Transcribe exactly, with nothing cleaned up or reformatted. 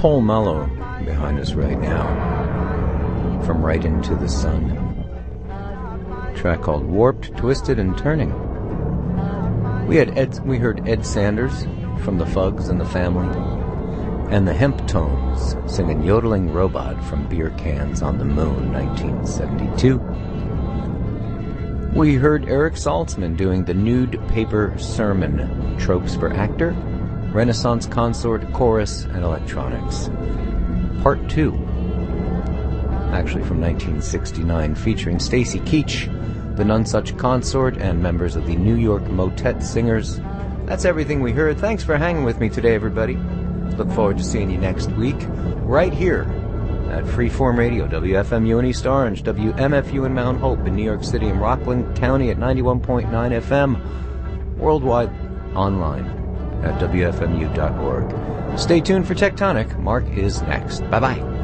Paul Mello behind us right now, from Right Into the Sun. A track called Warped, Twisted, and Turning. We had Ed, we heard Ed Sanders from the Fugs and the Family, and the Hemp Tones singing Yodeling Robot from Beer Cans on the Moon, nineteen seventy-two. We heard Eric Saltzman doing the Nude Paper Sermon, Tropes for Actor, Renaissance Consort, Chorus, and Electronics. Part two, actually from nineteen sixty-nine, featuring Stacy Keach, the Nonesuch Consort, and members of the New York Motet Singers. That's everything we heard. Thanks for hanging with me today, everybody. Look forward to seeing you next week, right here at Freeform Radio, W F M U in East Orange, W M F U in Mount Hope in New York City, and Rockland County at ninety-one point nine F M, worldwide online at W F M U dot org. Stay tuned for Tectonic. Mark is next. Bye-bye.